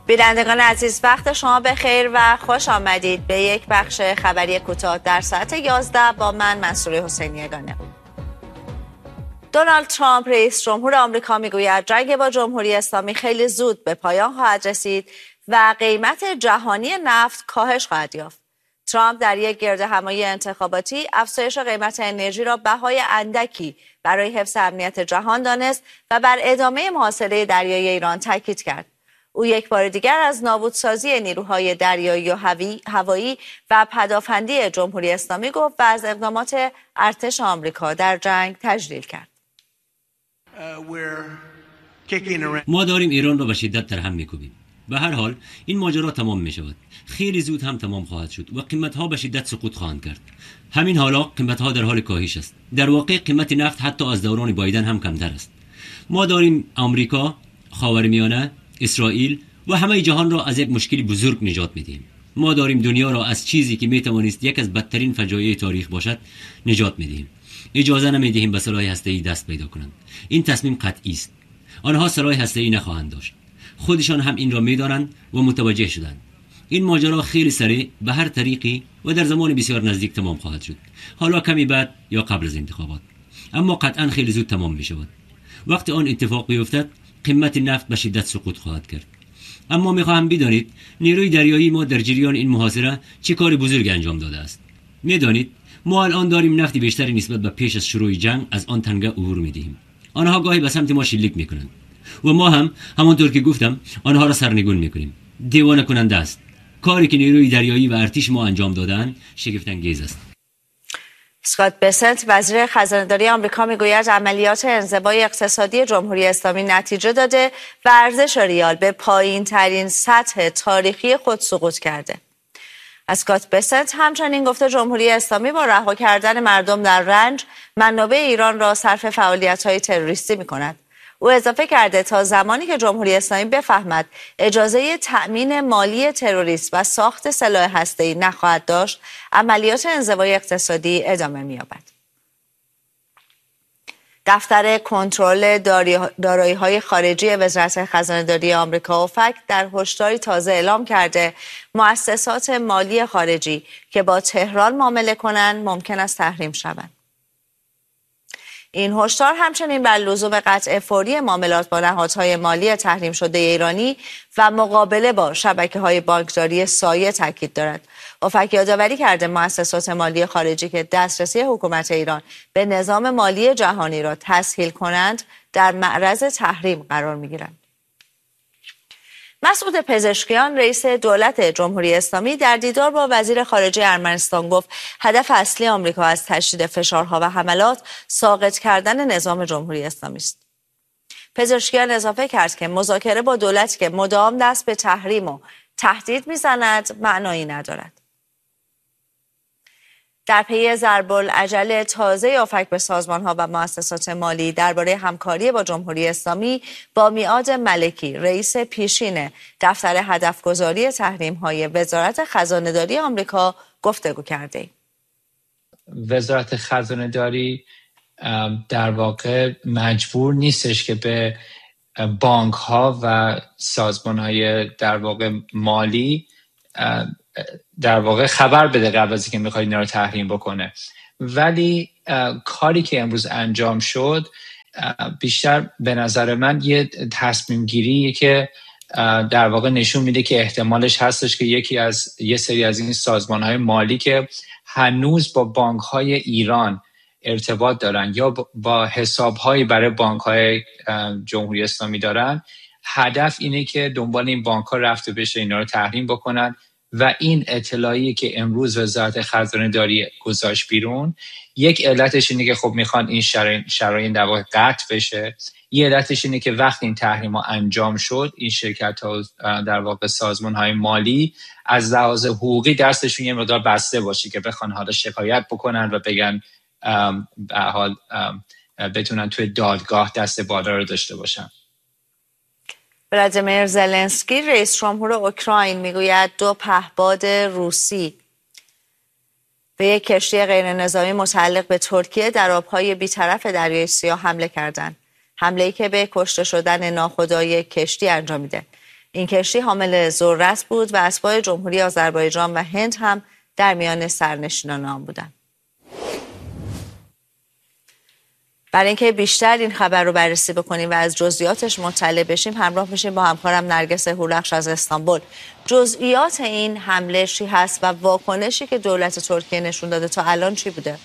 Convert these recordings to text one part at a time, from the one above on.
بینندگان عزیز، وقت شما بخیر و خوش آمدید به یک بخش خبری کوتاه در ساعت 11 با من منصوره حسینی یگانه. دونالد ترامپ رئیس جمهور آمریکا میگوید جنگ با جمهوری اسلامی خیلی زود به پایان خواهد رسید و قیمت جهانی نفت کاهش خواهد یافت. ترامپ در یک گردهمایی انتخاباتی افزایش قیمت انرژی را بهای اندکی برای حفظ امنیت جهان دانست و بر ادامه محاصره دریایی ایران تاکید کرد. او یک بار دیگر از نابودسازی نیروهای دریایی و هوایی و پدافندی جمهوری اسلامی گفت و از اقدامات ارتش آمریکا در جنگ تجلیل کرد. ما داریم ایران را به شدت در هم می‌کوبیم. به هر حال این ماجرا تمام می شود. خیلی زود هم تمام خواهد شد و قیمت‌ها به شدت سقوط خواهند کرد. همین حالا قیمت‌ها در حال کاهش است. در واقع قیمت نفت حتی از دوران بایدن هم کمتر است. ما داریم آمریکا، خاورمیانه، اسرائیل و همه جهان را از یک مشکل بزرگ نجات می‌دهیم. ما داریم دنیا را از چیزی که می‌توانست یک از بدترین فجایع تاریخ باشد نجات می‌دهیم. اجازه نمی‌دهیم به سلاح هسته‌ای دست پیدا کنند. این تصمیم قطعی است. آنها سلاح هسته‌ای نخواهند داشت. خودشان هم این را می‌دانند و متوجه شدند. این ماجرا خیلی سریع به هر طریقی و در زمان بسیار نزدیک تمام خواهد شد. حالا کمی بعد یا قبل از انتخابات. اما قطعا خیلی زود تمام می‌شود. وقتی آن اتفاق بیفتد قیمت نفت به شدت سقوط خواهد کرد. اما می‌خواهم بدانید نیروی دریایی ما در جریان این محاصره چه کار بزرگ انجام داده است. می‌دانید ما الان داریم نفت بیشتری نسبت به پیش از شروع جنگ از آن تنگه عبور می‌دهیم. آنها گاهی به سمت ما شلیک می‌کنند و ما هم همانطور که گفتم آنها را سرنگون می‌کنیم. دیوانه کننده است. کاری که نیروی دریایی و ارتش ما انجام دادن شگفت انگیز است. اسکات بسنت وزیر خزانه‌داری آمریکا میگوید عملیات انزوای اقتصادی جمهوری اسلامی نتیجه داده و ارزش ریال به پایین‌ترین سطح تاریخی خود سقوط کرده. اسکات بسنت همچنین گفته جمهوری اسلامی با رها کردن مردم در رنج منابع ایران را صرف فعالیت‌های تروریستی می‌کند. او اضافه کرده تا زمانی که جمهوری اسلامی بفهمد اجازه تأمین مالی تروریست و ساخت سلاح هسته‌ای نخواهد داشت، عملیات انزوای اقتصادی ادامه می‌یابد. دفتر کنترل دارایی‌های خارجی وزارت خزانه‌داری آمریکا اوفک در هشداری تازه اعلام کرده مؤسسات مالی خارجی که با تهران معامله کنند ممکن است تحریم شوند. این هشدار همچنین بر لزوم قطع فوری معاملات با نهادهای مالی تحریم شده ایرانی و مقابله با شبکه‌های بانکداری سایه تاکید دارد. اوفک یادآوری کرده مؤسسات مالی خارجی که دسترسی حکومت ایران به نظام مالی جهانی را تسهیل کنند در معرض تحریم قرار می‌گیرند. مسعود پزشکیان رئیس دولت جمهوری اسلامی در دیدار با وزیر خارجه ارمنستان گفت هدف اصلی آمریکا از تشدید فشارها و حملات ساقط کردن نظام جمهوری اسلامی است. پزشکیان اضافه کرد که مذاکره با دولتی که مدام دست به تحریم و تهدید میزند معنایی ندارد. در پی ضرب‌العجل تازه اوفک به سازمان‌ها و مؤسسات مالی درباره همکاری با جمهوری اسلامی با میعاد ملکی رئیس پیشین دفتر هدفگذاری تحریم‌های وزارت خزانه‌داری آمریکا گفتگو کرده. وزارت خزانه‌داری در واقع مجبور نیستش که به بانک‌ها و سازمان‌های در واقع مالی در واقع خبر بده قبل از اینکه میخواد اینا رو تحریم بکنه، ولی کاری که امروز انجام شد بیشتر به نظر من یه تصمیم گیریه که در واقع نشون میده که احتمالش هستش که یه سری از این سازمان‌های مالی که هنوز با بانک‌های ایران ارتباط دارن یا با حساب‌هایی برای بانک‌های جمهوری اسلامی دارن، هدف اینه که دنبال این بانک‌ها رفته بشه اینا رو تحریم بکنن و این اطلاعی که امروز وزارت خزانه‌داری گذاشت بیرون، یک علتش اینه که خب میخوان این شرایط در واقع قطع بشه. یه علتش اینه که وقتی این تحریم ها انجام شد این شرکت ها در واقع سازمان های مالی از لحاظ حقوقی دستشون یه مقدار بسته باشه که بخوان حالا شکایت بکنن و بگن به حال بتونن توی دادگاه دست بالا رو داشته باشن. ولادیمیر زلنسکی رئیس جمهور اوکراین میگوید 2 پهپاد روسی به یک کشتی غیر نظامی متعلق به ترکیه در آبهای بیطرف دریای سیاه حمله کردند. حمله‌ای که به کشته شدن ناخودآگاه کشتی انجامیده. این کشتی حامل ذرت بود و اتباع جمهوری آذربایجان و هند هم در میان سرنشینان آن بودند. برای اینکه بیشتر این خبر رو بررسی بکنیم و از جزئیاتش مطلع بشیم همراه میشیم با همکارم نرگس هورخش از استانبول. جزئیات این حمله چی هست و واکنشی که دولت ترکیه نشون داده تا الان چی بوده؟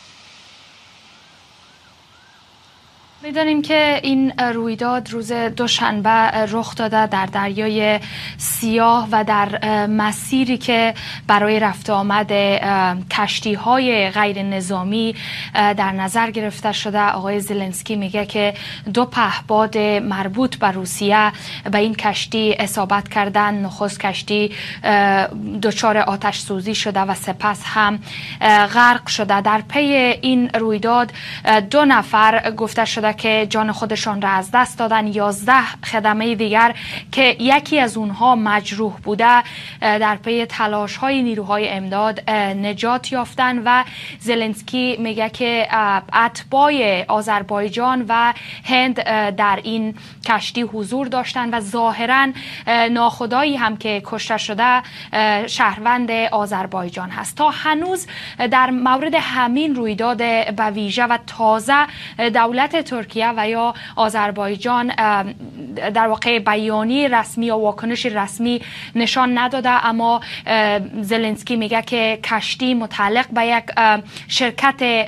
می‌دانیم که این رویداد روز دوشنبه رخ داده در دریای سیاه و در مسیری که برای رفت آمد کشتی‌های غیر نظامی در نظر گرفته شده. آقای زلنسکی میگه که 2 پهپاد مربوط به روسیه به این کشتی اصابت کردن. نخست کشتی دچار آتش سوزی شده و سپس هم غرق شده. در پی این رویداد 2 نفر گفته شده که جان خودشان را از دست دادن. 11 خدمه دیگر که یکی از اونها مجروح بوده در پی تلاش های نیروهای امداد نجات یافتن و زلنسکی میگه که اتباع آذربایجان و هند در این کشتی حضور داشتن و ظاهرا ناخدایی هم که کشته شده شهروند آذربایجان هست. تا هنوز در مورد همین رویداد به ویژه و تازه دولت ترکیه و یا آذربایجان در واقع بیانیه رسمی یا واکنش رسمی نشان نداده، اما زلنسکی میگه که کشتی متعلق به یک شرکت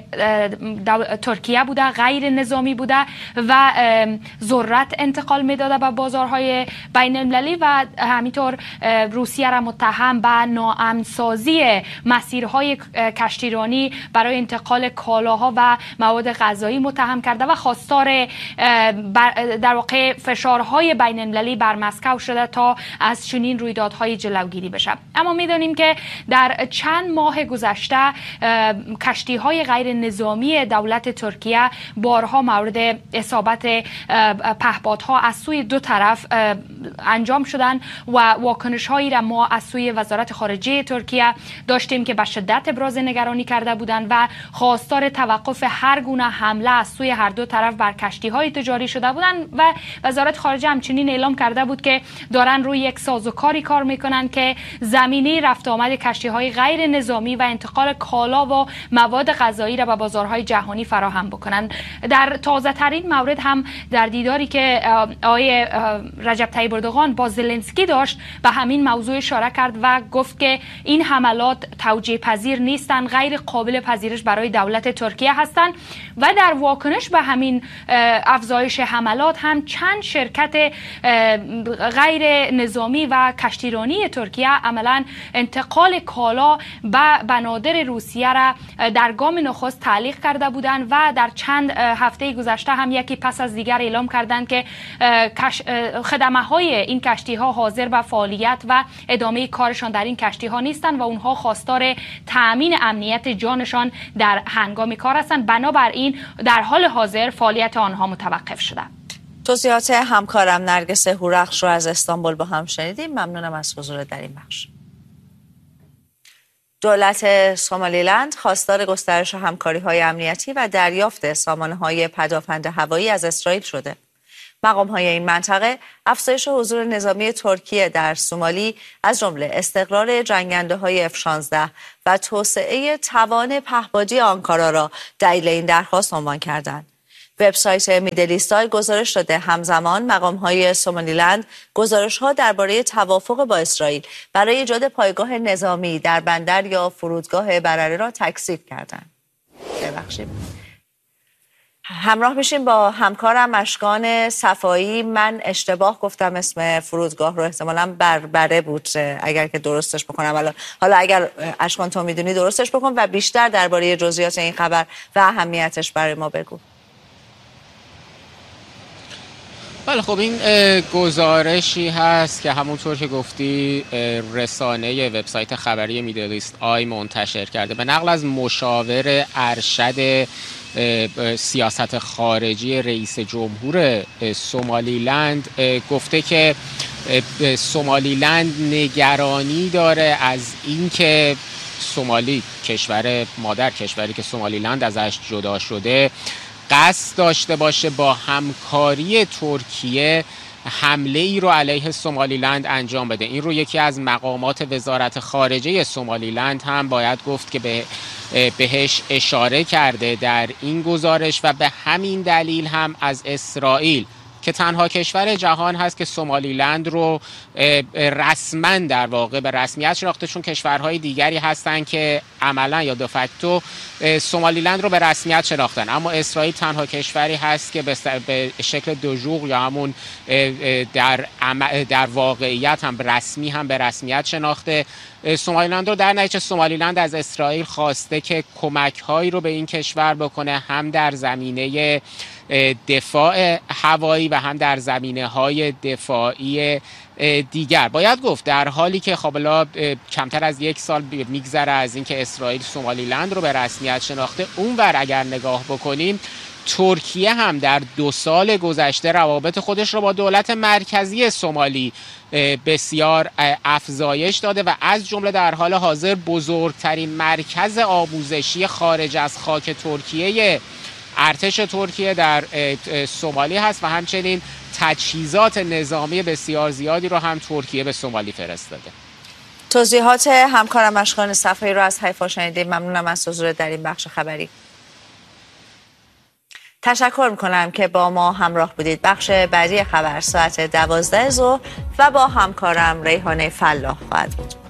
ترکیه بوده، غیر نظامی بوده و ذرت انتقال میداده به بازارهای بین المللی و همینطور روسیه را متهم به ناامن‌سازی مسیرهای کشتیرانی برای انتقال کالاها و مواد غذایی متهم کرده و خواستار در واقع فشارهای بین المللی بر مسکو شده تا از چنین رویدادهای جلوگیری بشه. اما میدانیم که در چند ماه گذشته کشتی‌های غیر نظامی دولت ترکیه بارها مورد اصابت پهپادها از سوی 2 طرف انجام شدن و واکنش‌هایی را ما از سوی وزارت خارجه ترکیه داشتیم که به شدت ابراز نگرانی کرده بودند و خواستار توقف هر گونه حمله از سوی هر 2 طرف بر کشتی‌های تجاری شده بودند و وزارت خارجه همچنین اعلام کرده بود که دارن روی یک سازوکاری کار میکنن که زمینه رفت آمد کشتی‌های غیر نظامی و انتقال کالا و مواد غذایی را به بازارهای جهانی فراهم بکنن. در تازه ترین مورد هم در دیداری که آقای رجب طیب اردوغان با زلنسکی داشت به همین موضوع اشاره کرد و گفت که این حملات توجیه پذیر نیستند، غیر قابل پذیرش برای دولت ترکیه هستند و در واکنش به همین افزایش حملات هم چند شرکت غیر نظامی و کشتیرانی ترکیه عملا انتقال کالا به بنادر روسیه را در گام نخست تعلیق کرده بودند و در چند هفته گذشته هم یکی پس از دیگر اعلام کردند که خدمه های این کشتی ها حاضر به فعالیت و ادامه کارشان در این کشتی ها نیستند و اونها خواستار تأمین امنیت جانشان در هنگام کار هستند. بنابراین در حال حاضر فعالیت آنها متوقف شده. توضیحات همکارم نرگس هورخش رو از استانبول با هم شنیدیم. ممنونم از حضور در این بخش. دولت سومالیلند خواستار گسترش همکاری‌های امنیتی و دریافت سامانه‌های پدافند هوایی از اسرائیل شده. مقام‌های این منطقه افزایش حضور نظامی ترکیه در سومالی از جمله استقرار جنگنده‌های F-16 و توسعه توان پهپادی آنکارا را دلیل این درخواست عنوان کردند. وبسایت میدلیستای گزارش داده همزمان مقام‌های سومالیلند گزارش‌ها درباره توافق با اسرائیل برای ایجاد پایگاه نظامی در بندر یا فرودگاه برره را تکذیب کردند. ببخشید. همراه میشیم با همکارم اشکان صفایی. من اشتباه گفتم اسم فرودگاه رو، احتمالاً بربره بود اگر که درستش بکنم. حالا اگر اشکان تو میدونی درستش بکن و بیشتر درباره جزئیات این خبر و اهمیتش برای ما بگو. بله خب این گزارشی هست که همونطور که گفتی رسانه وبسایت خبری میدلیست آی منتشر کرده به نقل از مشاور ارشد سیاست خارجی رئیس جمهور سومالیلند گفته که سومالیلند نگرانی داره از اینکه سومالی کشوری که سومالیلند ازش جدا شده قصد داشته باشه با همکاری ترکیه حمله ای رو علیه سومالیلند انجام بده. این رو یکی از مقامات وزارت خارجه سومالیلند هم باید گفت که بهش اشاره کرده در این گزارش و به همین دلیل هم از اسرائیل که تنها کشور جهان هست که سومالیلند رو رسما در واقع به رسمیت شناخته، چون کشورهای دیگری هستن که عملا یا دفکتو سومالیلند رو به رسمیت شناختن، اما اسرائیل تنها کشوری هست که به شکل دوژور یا همون در واقعیت هم رسمی هم به رسمیت شناخته سومالیلند رو. در نتیجه سومالیلند از اسرائیل خواسته که کمک‌هایی رو به این کشور بکنه، هم در زمینه دفاع هوایی و هم در زمینه‌های دفاعی دیگر. باید گفت در حالی که خب کمتر از 1 سال میگذره از اینکه اسرائیل سومالیلند رو به رسمیت شناخته، اونور اگر نگاه بکنیم ترکیه هم در 2 سال گذشته روابط خودش رو با دولت مرکزی سومالی بسیار افزایش داده و از جمله در حال حاضر بزرگترین مرکز آموزشی خارج از خاک ترکیه ارتش ترکیه در سومالی هست و همچنین تجهیزات نظامی بسیار زیادی رو هم ترکیه به سومالی فرستاده. توضیحات همکارم اشکان صفایی رو از حیفا شنیدیم. ممنونم از حضور در این بخش خبری. تشکر میکنم که با ما همراه بودید. بخش بعدی خبر ساعت 12 ظهر و با همکارم ریحانه فلاح خواهد بود.